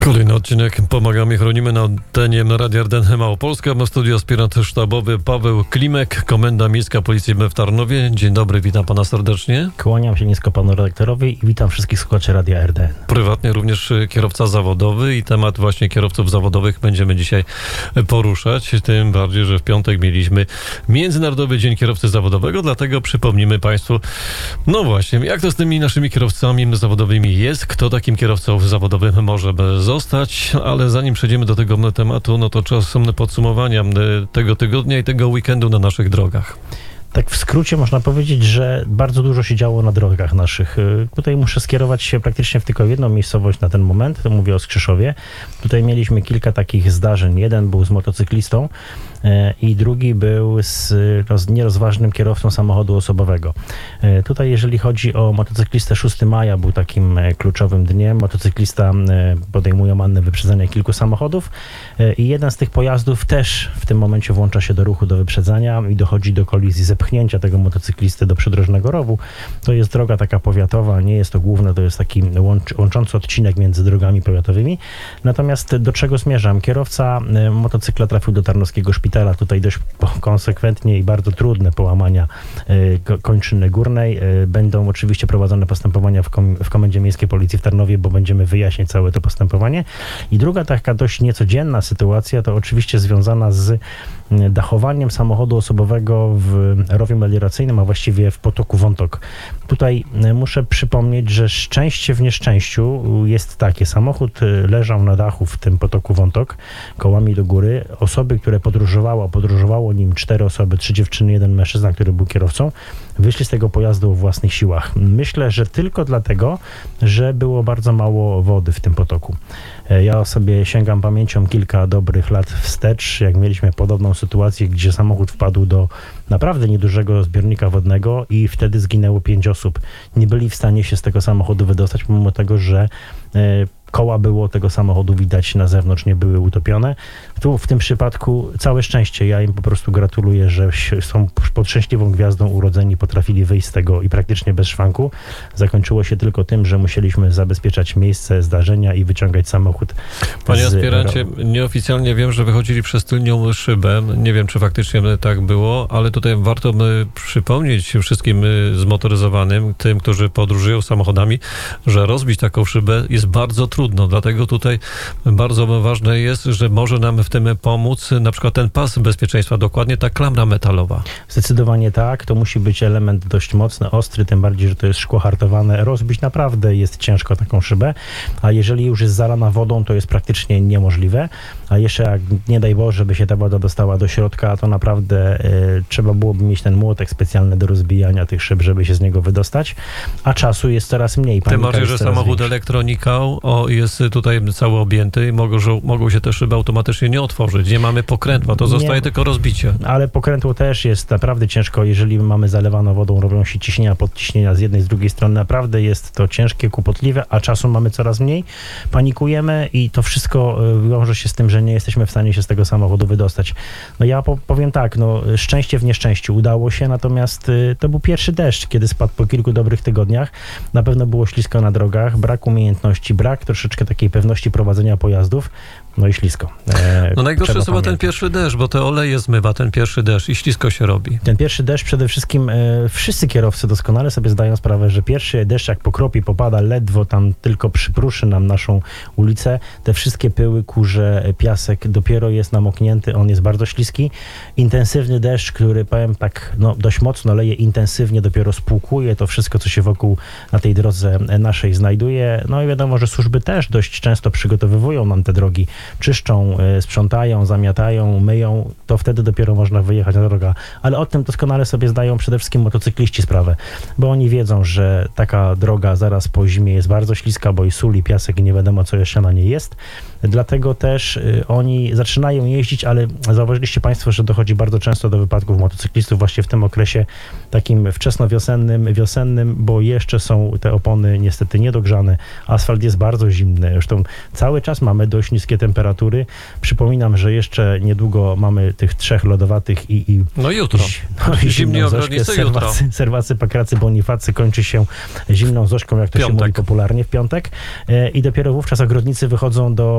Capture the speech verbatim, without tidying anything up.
Kolejny odcinek Pomagamy, chronimy na antenie Radia R D N Małopolska. Ma studio aspirant sztabowy Paweł Klimek, Komenda Miejska Policji w Tarnowie. Dzień dobry, witam pana serdecznie. Kłaniam się nisko panu redaktorowi i witam wszystkich słuchaczy Radia R D N. Prywatnie również kierowca zawodowy i temat właśnie kierowców zawodowych będziemy dzisiaj poruszać. Tym bardziej, że w piątek mieliśmy Międzynarodowy Dzień Kierowcy Zawodowego, dlatego przypomnimy państwu, no właśnie, jak to z tymi naszymi kierowcami zawodowymi jest, kto takim kierowcą zawodowym może zostać. Zostać, ale zanim przejdziemy do tego tematu, no to czas podsumowania tego tygodnia i tego weekendu na naszych drogach. Tak w skrócie można powiedzieć, że bardzo dużo się działo na drogach naszych. Tutaj muszę skierować się praktycznie w tylko jedną miejscowość na ten moment, mówię o Skrzyszowie. Tutaj mieliśmy kilka takich zdarzeń. Jeden był z motocyklistą i drugi był z nierozważnym kierowcą samochodu osobowego. Tutaj jeżeli chodzi o motocyklistę, szóstego maja był takim kluczowym dniem. Motocyklista podejmuje manne wyprzedzenia kilku samochodów i jeden z tych pojazdów też w tym momencie włącza się do ruchu, do wyprzedzania i dochodzi do kolizji ze pchnięcia tego motocyklisty do przydrożnego rowu. To jest droga taka powiatowa, nie jest to główne, to jest taki łącz, łączący odcinek między drogami powiatowymi. Natomiast do czego zmierzam? Kierowca motocykla trafił do tarnowskiego szpitala. Tutaj dość konsekwentnie i bardzo trudne połamania kończyny górnej. Będą oczywiście prowadzone postępowania w, kom, w Komendzie Miejskiej Policji w Tarnowie, bo będziemy wyjaśniać całe to postępowanie. I druga taka dość niecodzienna sytuacja to oczywiście związana z dachowaniem samochodu osobowego w rowie melioracyjnym, a właściwie w potoku Wątok. Tutaj muszę przypomnieć, że szczęście w nieszczęściu jest takie. Samochód leżał na dachu w tym potoku Wątok, kołami do góry. Osoby, które podróżowało, podróżowało nim cztery osoby, trzy dziewczyny, jeden mężczyzna, który był kierowcą, wyszli z tego pojazdu o własnych siłach. Myślę, że tylko dlatego, że było bardzo mało wody w tym potoku. Ja sobie sięgam pamięcią kilka dobrych lat wstecz, jak mieliśmy podobną sytuację, gdzie samochód wpadł do naprawdę niedużego zbiornika wodnego i wtedy zginęło pięć osób. Nie byli w stanie się z tego samochodu wydostać, pomimo tego, że koła było tego samochodu widać na zewnątrz, nie były utopione. Tu w tym przypadku całe szczęście. Ja im po prostu gratuluję, że są pod szczęśliwą gwiazdą urodzeni, potrafili wyjść z tego i praktycznie bez szwanku. Zakończyło się tylko tym, że musieliśmy zabezpieczać miejsce zdarzenia i wyciągać samochód. Panie aspirancie, nieoficjalnie wiem, że wychodzili przez tylnią szybę. Nie wiem, czy faktycznie tak było, ale tutaj warto przypomnieć wszystkim zmotoryzowanym, tym, którzy podróżują samochodami, że rozbić taką szybę jest bardzo trudno. Trudno, dlatego tutaj bardzo ważne jest, że może nam w tym pomóc na przykład ten pas bezpieczeństwa, dokładnie ta klamra metalowa. Zdecydowanie tak, to musi być element dość mocny, ostry, tym bardziej, że to jest szkło hartowane. Rozbić naprawdę jest ciężko taką szybę, a jeżeli już jest zalana wodą, to jest praktycznie niemożliwe, a jeszcze jak nie daj Boże, by się ta woda dostała do środka, to naprawdę y, trzeba byłoby mieć ten młotek specjalny do rozbijania tych szyb, żeby się z niego wydostać, a czasu jest coraz mniej. Tym bardziej, że samochód elektronikał o, jest tutaj cały objęty i mogą, mogą się te szyby automatycznie nie otworzyć. Nie mamy pokrętła, to zostaje nie, tylko rozbicie. Ale pokrętło też jest naprawdę ciężko, jeżeli mamy zalewaną wodą, robią się ciśnienia, podciśnienia z jednej, z drugiej strony. Naprawdę jest to ciężkie, kłopotliwe, a czasu mamy coraz mniej. Panikujemy i to wszystko wiąże się z tym, że nie jesteśmy w stanie się z tego samochodu wydostać. No ja po, powiem tak, no szczęście w nieszczęściu udało się, natomiast y, to był pierwszy deszcz, kiedy spadł po kilku dobrych tygodniach. Na pewno było ślisko na drogach, brak umiejętności, brak troszeczkę takiej pewności prowadzenia pojazdów, no i ślisko. E, no najgorsze jest chyba ten pierwszy deszcz, bo te oleje zmywa ten pierwszy deszcz i ślisko się robi. Ten pierwszy deszcz przede wszystkim, e, wszyscy kierowcy doskonale sobie zdają sprawę, że pierwszy deszcz jak pokropi, popada ledwo tam tylko przypruszy nam naszą ulicę, te wszystkie pyły, kurze, piasek dopiero jest namoknięty, on jest bardzo śliski. Intensywny deszcz, który powiem tak, no dość mocno leje intensywnie, dopiero spłukuje to wszystko, co się wokół na tej drodze naszej znajduje. No i wiadomo, że służby też dość często przygotowywują nam te drogi, czyszczą, sprzątają, zamiatają, myją, to wtedy dopiero można wyjechać na drogę. Ale o tym doskonale sobie zdają przede wszystkim motocykliści sprawę, bo oni wiedzą, że taka droga zaraz po zimie jest bardzo śliska, bo i sól, i piasek i nie wiadomo, co jeszcze na niej jest. Dlatego też y, oni zaczynają jeździć, ale zauważyliście Państwo, że dochodzi bardzo często do wypadków motocyklistów właśnie w tym okresie takim wczesnowiosennym, wiosennym, bo jeszcze są te opony niestety niedogrzane, asfalt jest bardzo zimny, zresztą cały czas mamy dość niskie temperatury temperatury. Przypominam, że jeszcze niedługo mamy tych trzech lodowatych i, i No jutro. no, i Zimni zimną ogrodnicy zośkę. jutro. Serwacy, serwacy, pakracy, bonifacy kończy się zimną zośką, jak to się Piątek. mówi popularnie, w piątek. E, I dopiero wówczas ogrodnicy wychodzą do